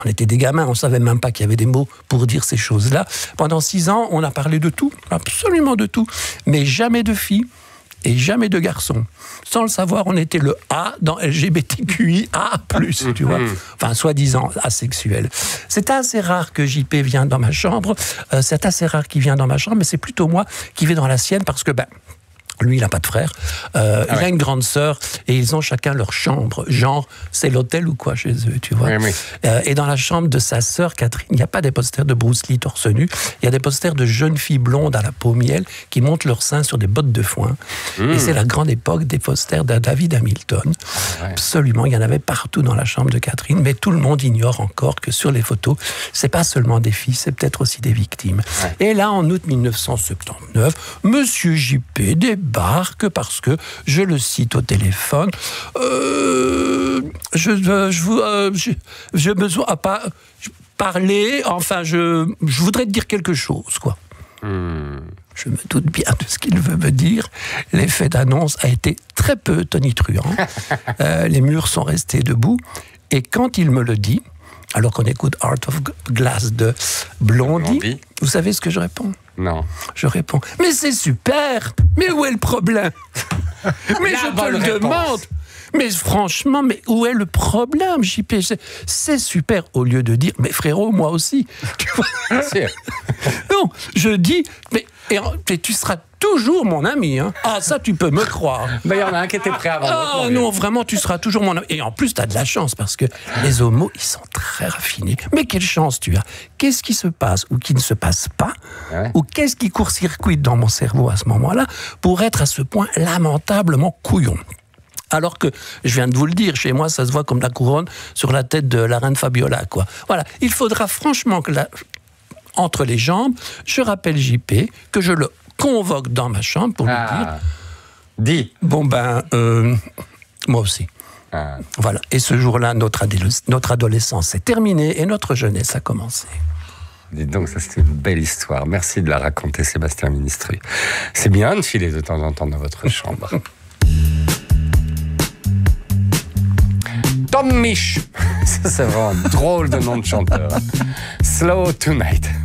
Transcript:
On était des gamins, on ne savait même pas qu'il y avait des mots pour dire ces choses-là. Pendant 6 ans, on a parlé de tout, absolument de tout, mais jamais de filles et jamais de garçons. Sans le savoir, on était le A dans LGBTQIA+, tu vois. Enfin, soi-disant asexuel. C'est assez rare que JP vienne dans ma chambre, c'est assez rare qu'il vienne dans ma chambre, mais c'est plutôt moi qui vais dans la sienne parce que, lui, il n'a pas de frère. Il a une grande sœur et ils ont chacun leur chambre. Genre, c'est l'hôtel ou quoi chez eux, tu vois. Oui. Et dans la chambre de sa sœur, Catherine, il n'y a pas des posters de Bruce Lee torse nu. Il y a des posters de jeunes filles blondes à la peau miel qui montent leurs seins sur des bottes de foin. Et c'est la grande époque des posters de David Hamilton. Absolument, il y en avait partout dans la chambre de Catherine. Mais tout le monde ignore encore que sur les photos, c'est pas seulement des filles, c'est peut-être aussi des victimes. Et là, en août 1979, Monsieur JP débarque parce que, je le cite au téléphone, je me pas parler, enfin, je voudrais te dire quelque chose, quoi. Je me doute bien de ce qu'il veut me dire. L'effet d'annonce a été très peu tonitruant. Les murs sont restés debout. Et quand il me le dit, alors qu'on écoute Art of Glass de Blondie, vous savez ce que je réponds ? Non. Je réponds, mais c'est super. Mais où est le problème ? Mais je te le demande. Mais franchement, mais où est le problème, JP ? C'est super, au lieu de dire, mais frérot, moi aussi. Tu vois ? Non, je dis, mais tu seras toujours mon ami. Hein. Ah, ça, tu peux me croire. Mais il y en a un qui était prêt avant. Ah non, vraiment, tu seras toujours mon ami. Et en plus, tu as de la chance, parce que les homos, ils sont très raffinés. Mais quelle chance tu as. Qu'est-ce qui se passe ou qui ne se passe pas, ou qu'est-ce qui court-circuite dans mon cerveau à ce moment-là, pour être à ce point lamentablement couillon ? Alors que, je viens de vous le dire, chez moi, ça se voit comme la couronne sur la tête de la reine Fabiola, quoi. Voilà, il faudra franchement que entre les jambes, je rappelle JP, que je le convoque dans ma chambre pour lui dire... Dis. Bon moi aussi. Voilà, et ce jour-là, notre adolescence est terminée et notre jeunesse a commencé. Dites donc, ça c'est une belle histoire. Merci de la raconter, Sébastien Ministru. C'est bien de filer de temps en temps dans votre chambre. Tom Misch, ça c'est vraiment un drôle de nom de chanteur. Slow Tonight.